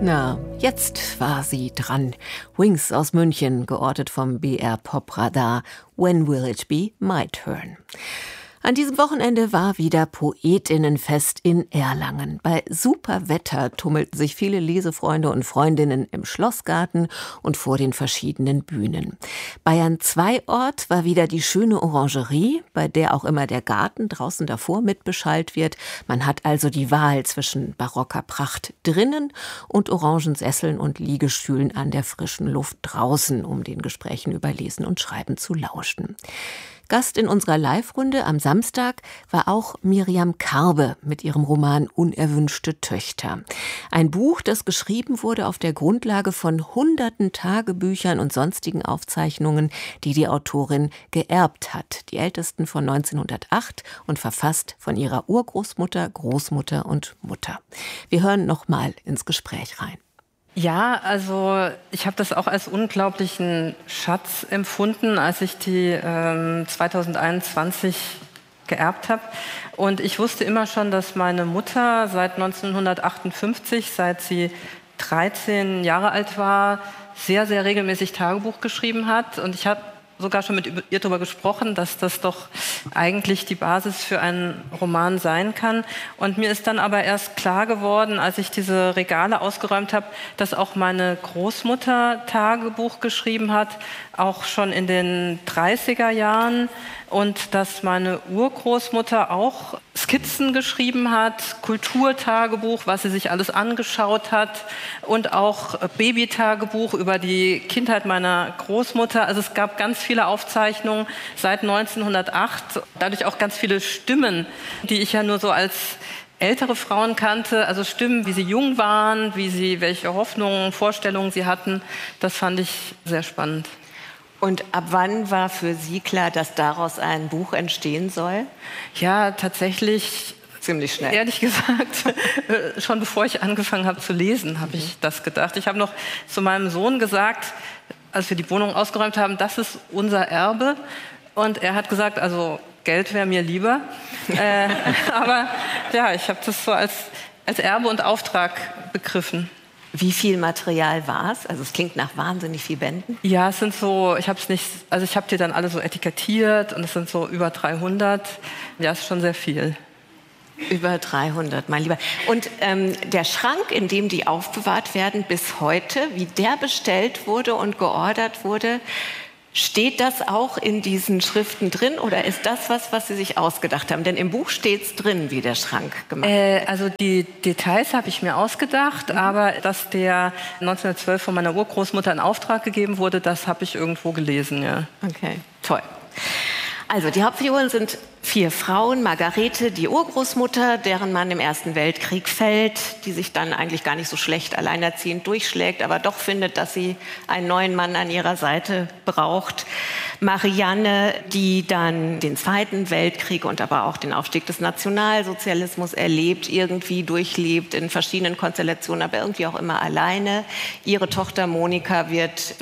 Na, jetzt war sie dran. Wings aus München, geortet vom BR Pop Radar. When will it be my turn? An diesem Wochenende war wieder Poetinnenfest in Erlangen. Bei super Wetter tummelten sich viele Lesefreunde und Freundinnen im Schlossgarten und vor den verschiedenen Bühnen. Bayern 2 Ort war wieder die schöne Orangerie, bei der auch immer der Garten draußen davor mitbeschallt wird. Man hat also die Wahl zwischen barocker Pracht drinnen und Orangensesseln und Liegestühlen an der frischen Luft draußen, um den Gesprächen über Lesen und Schreiben zu lauschen. Gast in unserer Live-Runde am Samstag war auch Miriam Karbe mit ihrem Roman Unerwünschte Töchter. Ein Buch, das geschrieben wurde auf der Grundlage von hunderten Tagebüchern und sonstigen Aufzeichnungen, die die Autorin geerbt hat. Die ältesten von 1908 und verfasst von ihrer Urgroßmutter, Großmutter und Mutter. Wir hören noch mal ins Gespräch rein. Ja, also ich habe das auch als unglaublichen Schatz empfunden, als ich die 2021 geerbt habe. Und ich wusste immer schon, dass meine Mutter seit 1958, seit sie 13 Jahre alt war, sehr, sehr regelmäßig Tagebuch geschrieben hat. Und ich habe sogar schon mit ihr darüber gesprochen, dass das doch eigentlich die Basis für einen Roman sein kann. Und mir ist dann aber erst klar geworden, als ich diese Regale ausgeräumt habe, dass auch meine Großmutter Tagebuch geschrieben hat, auch schon in den 30er Jahren. Und dass meine Urgroßmutter auch Skizzen geschrieben hat, Kulturtagebuch, was sie sich alles angeschaut hat, und auch Babytagebuch über die Kindheit meiner Großmutter. Also es gab ganz viele Aufzeichnungen seit 1908, dadurch auch ganz viele Stimmen, die ich ja nur so als ältere Frauen kannte, also Stimmen, wie sie jung waren, welche Hoffnungen, Vorstellungen sie hatten. Das fand ich sehr spannend. Und ab wann war für Sie klar, dass daraus ein Buch entstehen soll? Ja, tatsächlich ziemlich schnell. Ehrlich gesagt, schon bevor ich angefangen habe zu lesen, habe ich das gedacht. Ich habe noch zu meinem Sohn gesagt, als wir die Wohnung ausgeräumt haben, das ist unser Erbe. Und er hat gesagt, also Geld wäre mir lieber. Aber ja, ich habe das so als Erbe und Auftrag begriffen. Wie viel Material war es? Also es klingt nach wahnsinnig viel Bänden. Ja, es sind so, ich habe die dann alle so etikettiert und es sind so über 300. Ja, es ist schon sehr viel. Über 300, mein Lieber. Und der Schrank, in dem die aufbewahrt werden bis heute, wie der bestellt wurde und geordert wurde, steht das auch in diesen Schriften drin oder ist das was Sie sich ausgedacht haben? Denn im Buch steht es drin, wie der Schrank gemacht wird. Also die Details habe ich mir ausgedacht, aber dass der 1912 von meiner Urgroßmutter in Auftrag gegeben wurde, das habe ich irgendwo gelesen, ja. Okay, toll. Also die Hauptfiguren sind 4 Frauen. Margarete, die Urgroßmutter, deren Mann im Ersten Weltkrieg fällt, die sich dann eigentlich gar nicht so schlecht alleinerziehend durchschlägt, aber doch findet, dass sie einen neuen Mann an ihrer Seite braucht. Marianne, die dann den Zweiten Weltkrieg und aber auch den Aufstieg des Nationalsozialismus erlebt, irgendwie durchlebt, in verschiedenen Konstellationen, aber irgendwie auch immer alleine. Ihre Tochter Monika wird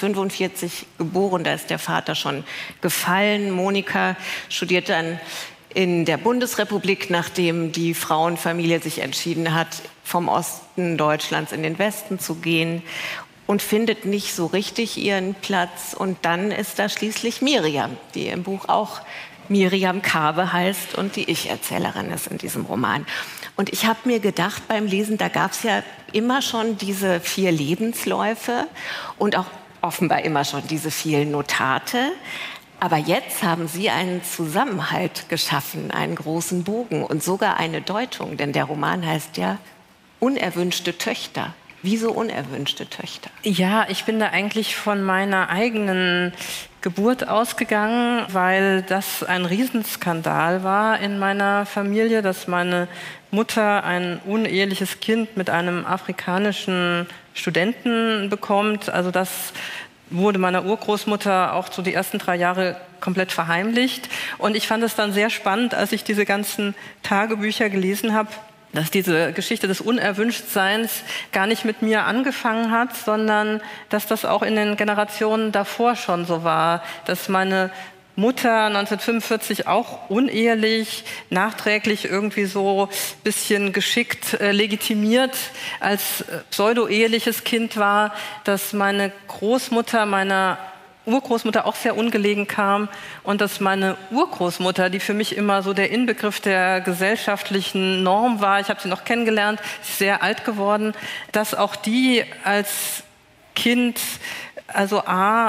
1945 geboren, da ist der Vater schon gefallen. Monika studiert dann in der Bundesrepublik, nachdem die Frauenfamilie sich entschieden hat, vom Osten Deutschlands in den Westen zu gehen, und findet nicht so richtig ihren Platz. Und dann ist da schließlich Miriam, die im Buch auch Miriam Karbe heißt und die Ich-Erzählerin ist in diesem Roman. Und ich habe mir gedacht beim Lesen, da gab es ja immer schon diese 4 Lebensläufe und auch offenbar immer schon diese vielen Notate. Aber jetzt haben Sie einen Zusammenhalt geschaffen, einen großen Bogen und sogar eine Deutung. Denn der Roman heißt ja Unerwünschte Töchter. Wieso unerwünschte Töchter? Ja, ich bin da eigentlich von meiner eigenen Geburt ausgegangen, weil das ein Riesenskandal war in meiner Familie, dass meine Mutter ein uneheliches Kind mit einem afrikanischen Studenten bekommt. Also das wurde meiner Urgroßmutter auch so die ersten 3 Jahre komplett verheimlicht. Und ich fand es dann sehr spannend, als ich diese ganzen Tagebücher gelesen habe, dass diese Geschichte des Unerwünschtseins gar nicht mit mir angefangen hat, sondern dass das auch in den Generationen davor schon so war, dass meine Mutter 1945 auch unehelich, nachträglich irgendwie so ein bisschen geschickt legitimiert als pseudo-eheliches Kind war, dass meine Großmutter meiner Urgroßmutter auch sehr ungelegen kam und dass meine Urgroßmutter, die für mich immer so der Inbegriff der gesellschaftlichen Norm war, ich habe sie noch kennengelernt, sehr alt geworden, dass auch die als Kind, also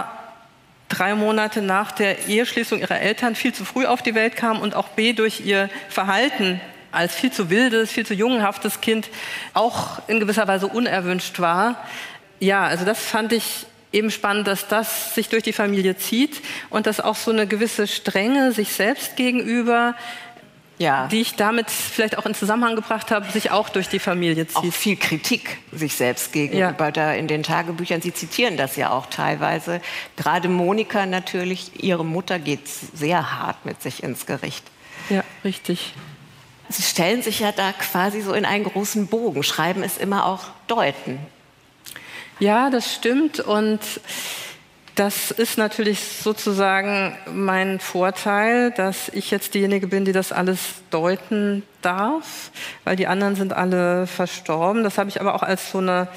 3 Monate nach der Eheschließung ihrer Eltern viel zu früh auf die Welt kam und auch B durch ihr Verhalten als viel zu wildes, viel zu jungenhaftes Kind auch in gewisser Weise unerwünscht war. Ja, also das fand ich eben spannend, dass das sich durch die Familie zieht und dass auch so eine gewisse Strenge sich selbst gegenüber, die ich damit vielleicht auch in Zusammenhang gebracht habe, sich auch durch die Familie zieht. Auch viel Kritik sich selbst gegenüber da in den Tagebüchern. Sie zitieren das ja auch teilweise. Gerade Monika natürlich, ihre Mutter geht sehr hart mit sich ins Gericht. Ja, richtig. Sie stellen sich ja da quasi so in einen großen Bogen, schreiben es immer auch deuten. Ja, das stimmt und das ist natürlich sozusagen mein Vorteil, dass ich jetzt diejenige bin, die das alles deuten darf, weil die anderen sind alle verstorben. Das habe ich aber auch als so eine,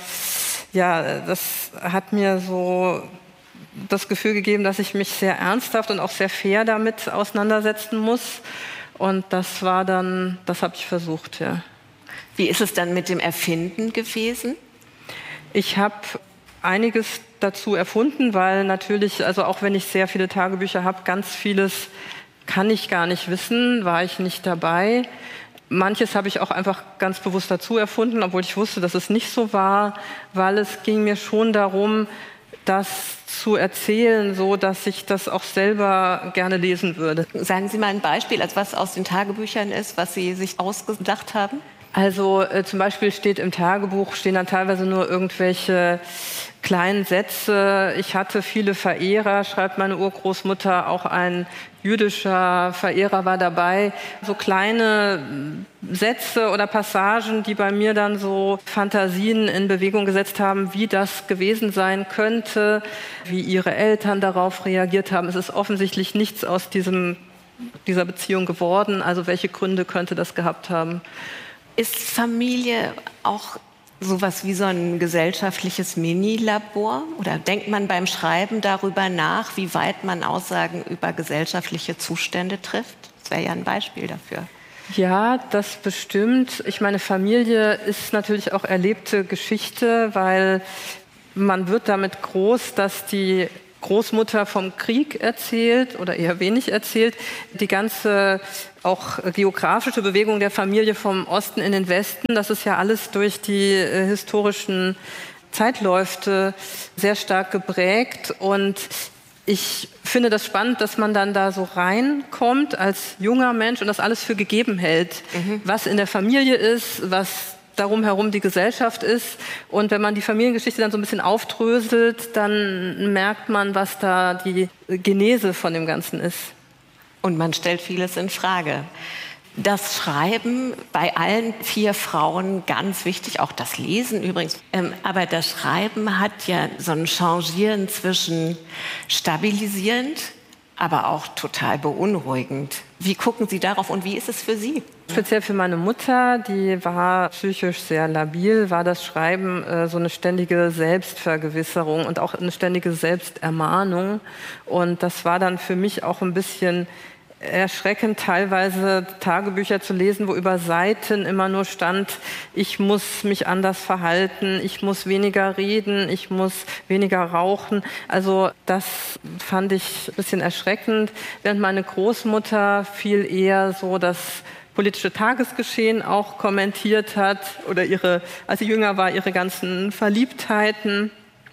das hat mir so das Gefühl gegeben, dass ich mich sehr ernsthaft und auch sehr fair damit auseinandersetzen muss. Und das habe ich versucht, ja. Wie ist es dann mit dem Erfinden gewesen? Ich habe einiges dazu erfunden, weil natürlich, also auch wenn ich sehr viele Tagebücher habe, ganz vieles kann ich gar nicht wissen, war ich nicht dabei. Manches habe ich auch einfach ganz bewusst dazu erfunden, obwohl ich wusste, dass es nicht so war, weil es ging mir schon darum, das zu erzählen, so dass ich das auch selber gerne lesen würde. Sagen Sie mal ein Beispiel, als was aus den Tagebüchern ist, was Sie sich ausgedacht haben? Also zum Beispiel stehen dann teilweise nur irgendwelche kleinen Sätze. Ich hatte viele Verehrer, schreibt meine Urgroßmutter, auch ein jüdischer Verehrer war dabei. So kleine Sätze oder Passagen, die bei mir dann so Fantasien in Bewegung gesetzt haben, wie das gewesen sein könnte, wie ihre Eltern darauf reagiert haben. Es ist offensichtlich nichts aus dieser Beziehung geworden. Also welche Gründe könnte das gehabt haben? Ist Familie auch sowas wie so ein gesellschaftliches Mini-Labor? Oder denkt man beim Schreiben darüber nach, wie weit man Aussagen über gesellschaftliche Zustände trifft? Das wäre ja ein Beispiel dafür. Ja, das bestimmt. Ich meine, Familie ist natürlich auch erlebte Geschichte, weil man wird damit groß, dass die Großmutter vom Krieg erzählt oder eher wenig erzählt. Die ganze auch geografische Bewegung der Familie vom Osten in den Westen, das ist ja alles durch die historischen Zeitläufe sehr stark geprägt. Und ich finde das spannend, dass man dann da so reinkommt als junger Mensch und das alles für gegeben hält, was in der Familie ist, was darum herum die Gesellschaft ist. Und wenn man die Familiengeschichte dann so ein bisschen aufdröselt, dann merkt man, was da die Genese von dem Ganzen ist. Und man stellt vieles in Frage. Das Schreiben bei allen 4 Frauen ganz wichtig, auch das Lesen übrigens. Aber das Schreiben hat ja so ein Changieren zwischen stabilisierend, aber auch total beunruhigend. Wie gucken Sie darauf und wie ist es für Sie? Speziell für meine Mutter, die war psychisch sehr labil, war das Schreiben so eine ständige Selbstvergewisserung und auch eine ständige Selbstermahnung. Und das war dann für mich auch ein bisschen erschreckend, teilweise Tagebücher zu lesen, wo über Seiten immer nur stand, ich muss mich anders verhalten, ich muss weniger reden, ich muss weniger rauchen. Also das fand ich ein bisschen erschreckend, während meine Großmutter viel eher so das politische Tagesgeschehen auch kommentiert hat oder als sie jünger war, ihre ganzen Verliebtheiten.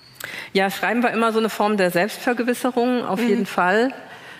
Ja, Schreiben war immer so eine Form der Selbstvergewisserung, auf jeden Fall.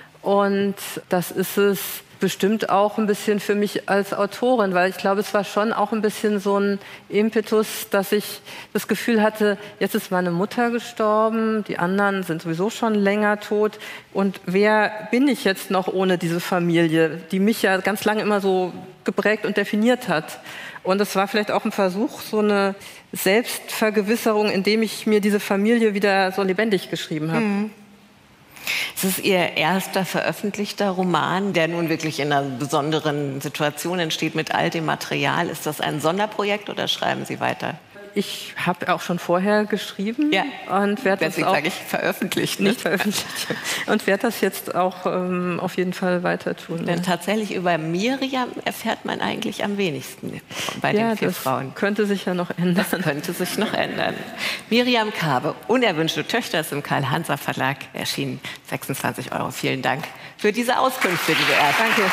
Und das ist es bestimmt auch ein bisschen für mich als Autorin, weil ich glaube, es war schon auch ein bisschen so ein Impetus, dass ich das Gefühl hatte, jetzt ist meine Mutter gestorben, die anderen sind sowieso schon länger tot. Und wer bin ich jetzt noch ohne diese Familie, die mich ja ganz lange immer so geprägt und definiert hat? Und es war vielleicht auch ein Versuch, so eine Selbstvergewisserung, indem ich mir diese Familie wieder so lebendig geschrieben habe. Es ist Ihr erster veröffentlichter Roman, der nun wirklich in einer besonderen Situation entsteht mit all dem Material. Ist das ein Sonderprojekt oder schreiben Sie weiter? Ich habe auch schon vorher geschrieben und werde das auch nicht veröffentlicht. Und werde das jetzt auch auf jeden Fall weiter tun. Denn tatsächlich über Miriam erfährt man eigentlich am wenigsten bei den 4 Frauen. Könnte sich ja noch ändern. Das könnte sich noch ändern. Miriam Karbe, Unerwünschte Töchter, ist im Karl-Hanser-Verlag erschienen. 26 €. Vielen Dank für diese Auskünfte, liebe Ärzte. Danke.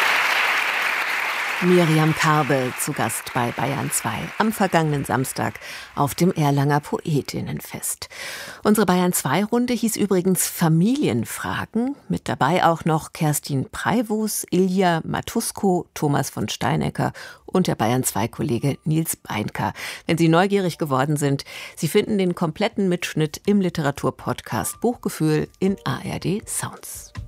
Miriam Karbe zu Gast bei Bayern 2 am vergangenen Samstag auf dem Erlanger Poetinnenfest. Unsere Bayern 2 Runde hieß übrigens Familienfragen. Mit dabei auch noch Kerstin Preivos, Ilja Matusko, Thomas von Steinecker und der Bayern 2 Kollege Nils Beinker. Wenn Sie neugierig geworden sind, Sie finden den kompletten Mitschnitt im Literaturpodcast Buchgefühl in ARD Sounds.